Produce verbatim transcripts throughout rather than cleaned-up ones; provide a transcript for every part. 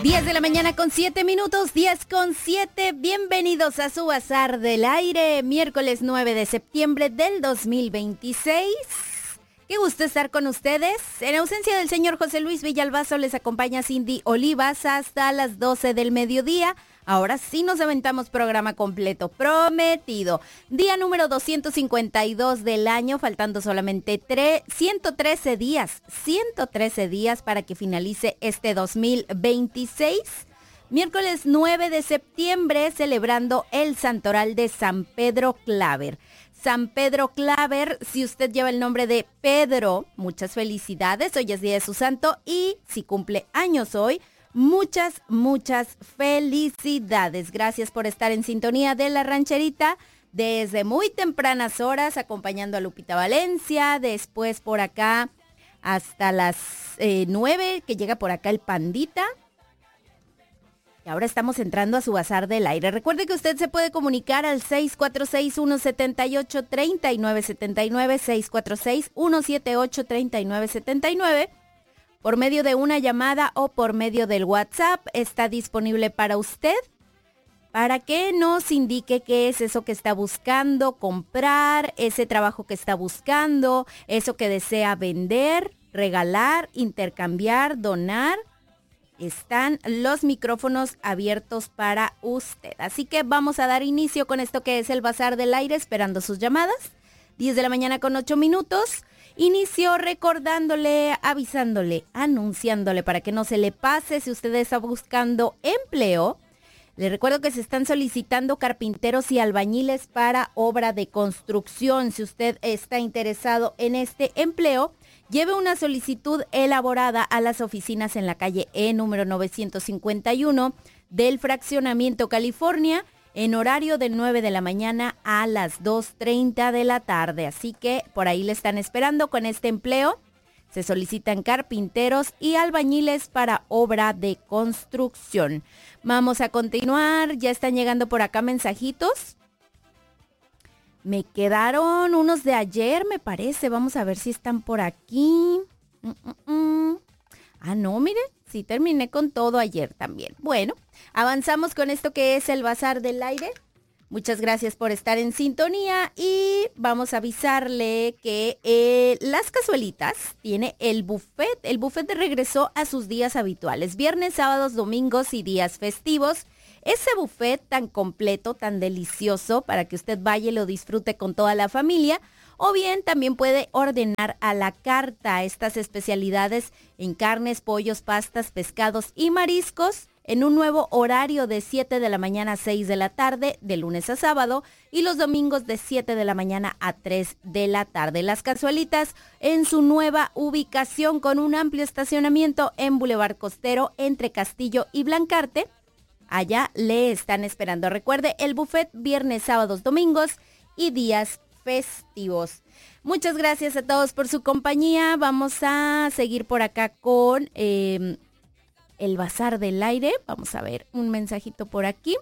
diez de la mañana con siete minutos, diez con siete. Bienvenidos a su Bazar del Aire, miércoles nueve de septiembre del dos mil veintiséis. Qué gusto estar con ustedes. En ausencia del señor José Luis Villalbazo, les acompaña Cindy Olivas hasta las doce del mediodía. Ahora sí nos aventamos programa completo, prometido. Día número doscientos cincuenta y dos del año, faltando solamente tre- ciento trece días, ciento trece días para que finalice este dos mil veintiséis. Miércoles nueve de septiembre, celebrando el santoral de San Pedro Claver. San Pedro Claver, si usted lleva el nombre de Pedro, muchas felicidades, hoy es día de su santo y si cumple años hoy, muchas, muchas felicidades. Gracias por estar en sintonía de La Rancherita desde muy tempranas horas, acompañando a Lupita Valencia, después por acá hasta las eh, nueve, que llega por acá el Pandita. Y ahora estamos entrando a su Bazar del Aire. Recuerde que usted se puede comunicar al seis cuatro seis, uno siete ocho, tres nueve siete nueve, seis cuatro seis, uno siete ocho, tres nueve siete nueve, por medio de una llamada o por medio del WhatsApp. Está disponible para usted, para que nos indique qué es eso que está buscando comprar, ese trabajo que está buscando, eso que desea vender, regalar, intercambiar, donar. Están los micrófonos abiertos para usted. Así que vamos a dar inicio con esto que es el Bazar del Aire, esperando sus llamadas. diez de la mañana con ocho minutos. Inicio recordándole, avisándole, anunciándole para que no se le pase si usted está buscando empleo. Le recuerdo que se están solicitando carpinteros y albañiles para obra de construcción. Si usted está interesado en este empleo, lleve una solicitud elaborada a las oficinas en la calle E número novecientos cincuenta y uno del Fraccionamiento California, en horario de nueve de la mañana a las dos treinta de la tarde. Así que por ahí le están esperando con este empleo. Se solicitan carpinteros y albañiles para obra de construcción. Vamos a continuar. Ya están llegando por acá mensajitos. Me quedaron unos de ayer, me parece. Vamos a ver si están por aquí. Mm, mm, mm. Ah, no, miren. Sí, terminé con todo ayer también. Bueno, avanzamos con esto que es el Bazar del Aire. Muchas gracias por estar en sintonía y vamos a avisarle que eh, Las Cazuelitas tiene el buffet. El buffet regresó a sus días habituales, viernes, sábados, domingos y días festivos. Ese buffet tan completo, tan delicioso, para que usted vaya y lo disfrute con toda la familia. O bien también puede ordenar a la carta estas especialidades en carnes, pollos, pastas, pescados y mariscos en un nuevo horario de siete de la mañana a seis de la tarde, de lunes a sábado, y los domingos de siete de la mañana a tres de la tarde. Las Cazuelitas en su nueva ubicación con un amplio estacionamiento en Boulevard Costero entre Castillo y Blancarte. Allá le están esperando. Recuerde, el buffet viernes, sábados, domingos y días festivos. Muchas gracias a todos por su compañía. Vamos a seguir por acá con eh, el Bazar del Aire. Vamos a ver un mensajito por aquí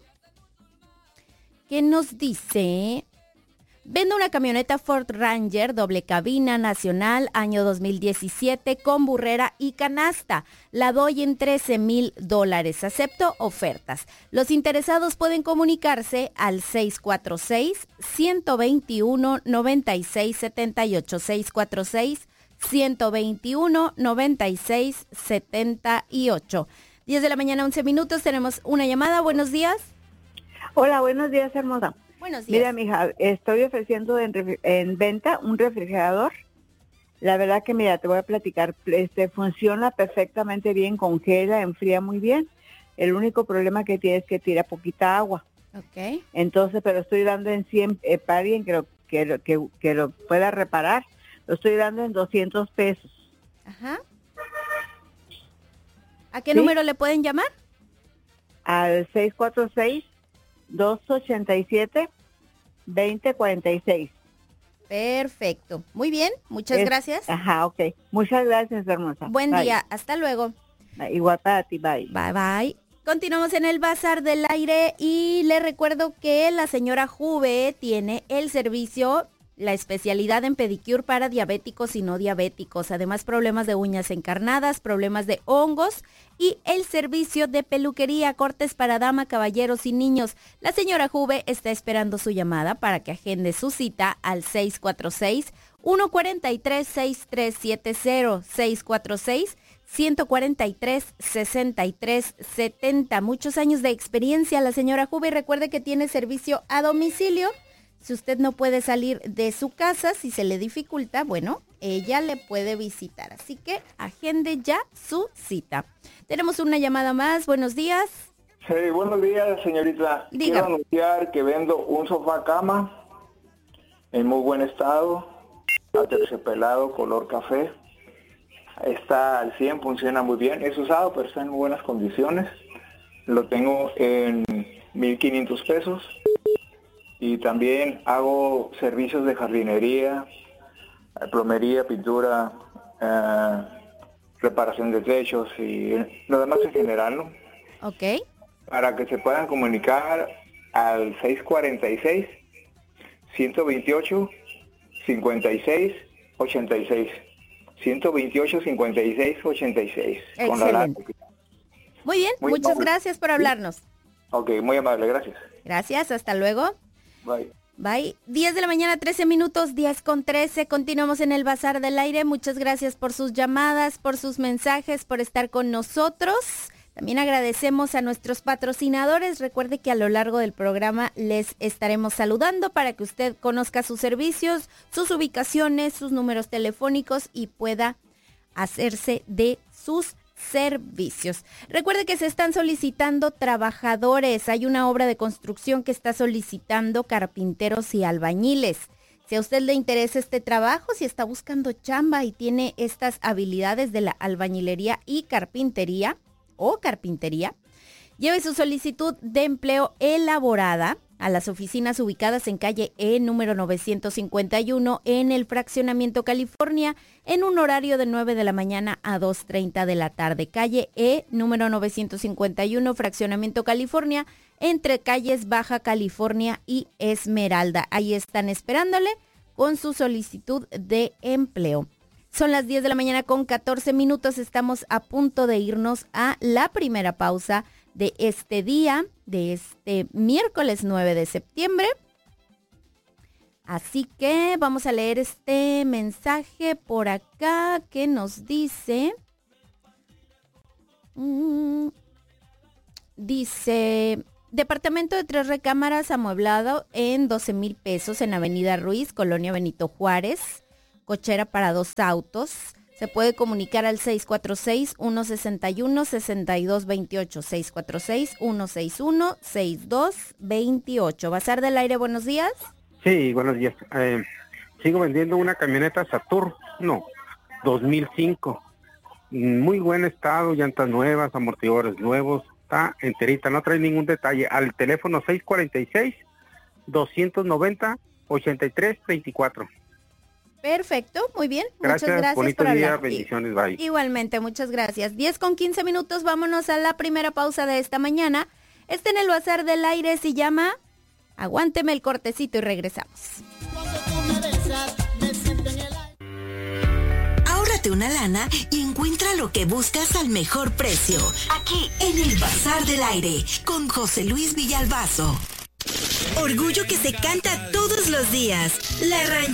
que nos dice: vendo una camioneta Ford Ranger doble cabina nacional año dos mil diecisiete con burrera y canasta. La doy en trece mil dólares. Acepto ofertas. Los interesados pueden comunicarse al seis cuatro seis, uno dos uno, nueve seis siete ocho. seis cuatro seis, uno dos uno, nueve seis siete ocho. diez de la mañana, once minutos. Tenemos una llamada. Buenos días. Hola, buenos días, hermosa. Buenos días. Mira, mija, estoy ofreciendo en, refri- en venta un refrigerador. La verdad que, mira, te voy a platicar. Este funciona perfectamente bien, congela, enfría muy bien. El único problema que tiene es que tira poquita agua. Ok. Entonces, pero estoy dando en cien, eh, para alguien que lo, que, lo, que, que lo pueda reparar, lo estoy dando en doscientos pesos. Ajá. ¿A qué ¿Sí? número le pueden llamar? Al seis cuatro seis, dos ocho siete, dos cero cuatro seis. Perfecto. Muy bien. Muchas Es, gracias. Ajá, ok. Muchas gracias, hermosa. Buen Bye. día. Hasta luego. Bye. Igual para ti, bye. Bye, bye. Continuamos en el Bazar del Aire y le recuerdo que la señora Juve tiene el servicio la especialidad en pedicure para diabéticos y no diabéticos. Además, problemas de uñas encarnadas, problemas de hongos y el servicio de peluquería, cortes para dama, caballeros y niños. La señora Juve está esperando su llamada para que agende su cita al seis cuatro seis, uno cuatro tres, seis tres siete cero, seis cuatro seis, uno cuatro tres, seis tres siete cero. Muchos años de experiencia la señora Juve, y recuerde que tiene servicio a domicilio. Si usted no puede salir de su casa, si se le dificulta, bueno, ella le puede visitar. Así que agende ya su cita. Tenemos una llamada más. Buenos días. Sí, buenos días, señorita. Diga. Quiero anunciar que vendo un sofá cama en muy buen estado, aterciopelado, color café. Está al cien, funciona muy bien. Es usado, pero está en muy buenas condiciones. Lo tengo en mil quinientos pesos. Y también hago servicios de jardinería, plomería, pintura, eh, reparación de techos y lo demás en general, ¿no? Ok. Para que se puedan comunicar al seis cuatro seis, uno dos ocho, cinco seis ocho seis. uno dos ocho, cinco seis ocho seis. Con la Muy bien, muy muchas amable. Gracias por hablarnos. Ok, muy amable, gracias. Gracias, hasta luego. Bye. Bye. diez de la mañana, trece minutos, diez con trece. Continuamos en el Bazar del Aire. Muchas gracias por sus llamadas, por sus mensajes, por estar con nosotros. También agradecemos a nuestros patrocinadores. Recuerde que a lo largo del programa les estaremos saludando para que usted conozca sus servicios, sus ubicaciones, sus números telefónicos y pueda hacerse de sus servicios. Recuerde que se están solicitando trabajadores. Hay una obra de construcción que está solicitando carpinteros y albañiles. Si a usted le interesa este trabajo, si está buscando chamba y tiene estas habilidades de la albañilería y carpintería o carpintería, lleve su solicitud de empleo elaborada a las oficinas ubicadas en calle E número novecientos cincuenta y uno en el Fraccionamiento California en un horario de nueve de la mañana a dos treinta de la tarde. Calle E número novecientos cincuenta y uno, Fraccionamiento California, entre calles Baja California y Esmeralda. Ahí están esperándole con su solicitud de empleo. Son las diez de la mañana con catorce minutos. Estamos a punto de irnos a la primera pausa de este día, de este miércoles nueve de septiembre. Así que vamos a leer este mensaje por acá que nos dice... Mmm, dice... Departamento de tres recámaras amueblado en doce mil pesos en Avenida Ruiz, Colonia Benito Juárez. Cochera para dos autos. Se puede comunicar al seis cuatro seis, uno seis uno, seis dos dos ocho, seis cuatro seis, uno seis uno, seis dos dos ocho. Bazar del Aire, buenos días. Sí, buenos días. Eh, sigo vendiendo una camioneta Saturno dos mil cinco. Muy buen estado, llantas nuevas, amortiguadores nuevos. Está enterita, no trae ningún detalle. Al teléfono seis cuatro seis, dos nueve cero, ocho tres dos cuatro. Perfecto, muy bien. Gracias, muchas gracias bonito por día, hablar. bendiciones, bye. Igualmente, muchas gracias. diez con quince minutos, vámonos a la primera pausa de esta mañana. Este en el Bazar del Aire se llama Aguánteme el cortecito y regresamos. Ahórrate una lana y encuentra lo que buscas al mejor precio. Aquí, en el Bazar del Aire, con José Luis Villalbazo. Orgullo que se canta todos los días. La